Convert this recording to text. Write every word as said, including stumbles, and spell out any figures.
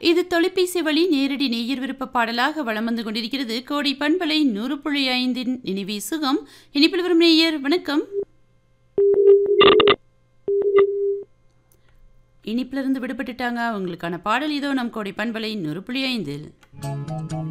இது தொலைபேசி வழி நேரடி நேயர் விருப்ப பாடலாக வலம் வந்து கொண்டிருக்கிறது. கோடை பண்பலை நூறு புள்ளி ஐந்தின் நினைவே சுகம். இனிப்பில் வரும் நேயர் வணக்கம். இனிப்பிலிருந்து விடுபட்டுட்டாங்க. அவங்களுக்கான பாடல் இதோ நம் கோடை பண்பலை நூறு புள்ளி ஐந்தில்.